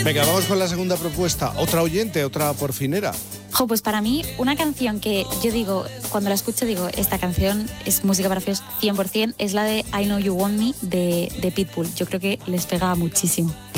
Venga, vamos con la segunda propuesta. Otra oyente, otra porfinera. Pues para mí, una canción que yo digo, cuando la escucho digo, esta canción es música para fios 100%, es la de I Know You Want Me de Pitbull. Yo creo que les pega muchísimo.